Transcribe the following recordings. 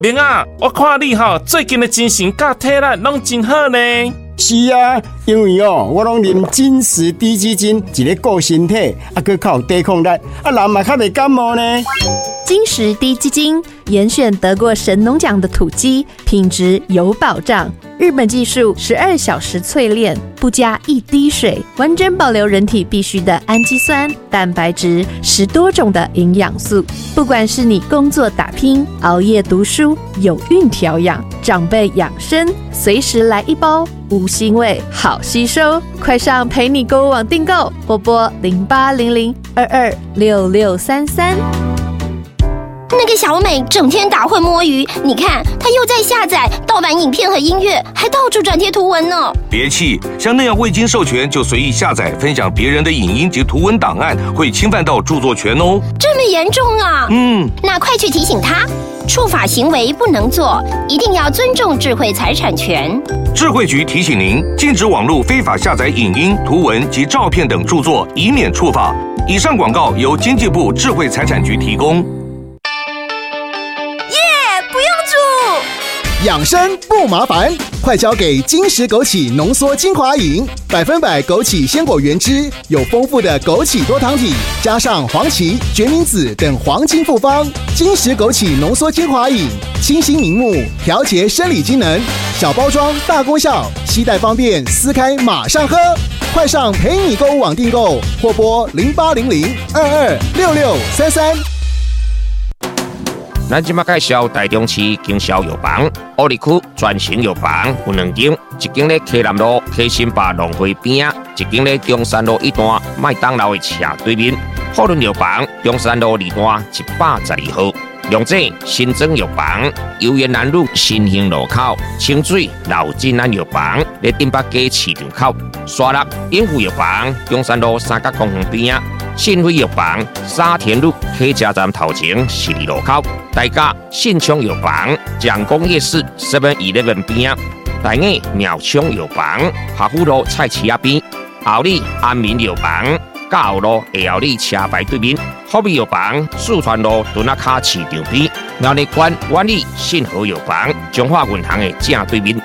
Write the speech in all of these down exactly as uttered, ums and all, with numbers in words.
明啊，我看你吼最近的精神甲体力拢真好呢。 是啊，因为哦，我拢啉金石低基金，一个顾身体，啊，佮较有抵抗力，啊，人嘛较袂感冒呢。 金石低基金严选得过神农奖的土鸡，品质有保障。日本技术十二小时淬炼，不加一滴水，完整保留人体必需的氨基酸、蛋白质，十多种的营养素。不管是你工作打拼、熬夜读书、有孕调养、长辈养生，随时来一包，无腥味，好吸收。快上陪你购物网订购，或拨零八零零二二六六三三。 那个小美整天打混摸鱼，你看她又在下载盗版影片和音乐，还到处转贴图文呢。 别气，像那样未经授权就随意下载分享别人的影音及图文档案，会侵犯到著作权哦。 这么严重啊？ 嗯， 那快去提醒她，触法行为不能做，一定要尊重智慧财产权。 智慧局提醒您，禁止网络非法下载影音、图文及照片等著作，以免触法。以上广告由经济部智慧财产局提供。 养生不麻烦，快交给金石枸杞浓缩精华饮，百分百枸杞鲜果原汁，有丰富的枸杞多糖体，加上黄芪、决明子等黄金复方。金石枸杞浓缩精华饮，清新明目，调节生理机能，小包装大功效，携带方便，撕开马上喝。快上陪你购物网订购，或拨零八零零二二六六三三。 咱即马介绍台中市经销药房，乌里区全型药房有两间，一间咧溪南路溪新坝农会边啊，一间咧中山路一段麦当劳的斜对面。富润药房中山路二段一百十二号。龙井新庄药房油园南路新兴路口，清水老金安药房咧顶北街市场口。沙鹿永福药房中山路三角公园边啊。信辉药房沙田路客家站头前十二路口，大家信昌药房蒋公夜市 seven eleven 边，大雅苗昌药房下虎路菜市仔边，后里安民药房甲后路下后里车牌对面，福美药房四川路墩仔卡市场边，苗栗县万里信和药房中华银行的正对面。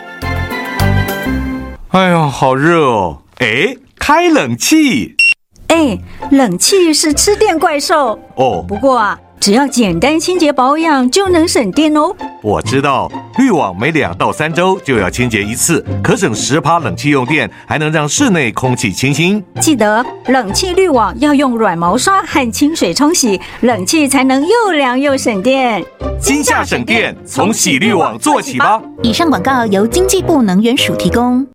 哎呀，好热哦！哎，开冷气。 哎，冷气是吃电怪兽哦。 不过啊，只要简单清洁保养就能省电哦。 我知道，滤网每两到三周就要清洁一次，可省十趴冷气用电，还能让室内空气清新。 记得冷气滤网要用软毛刷和清水冲洗，冷气才能又凉又省电。 今夏省电，从洗滤网做起吧。 以上广告由经济部能源署提供。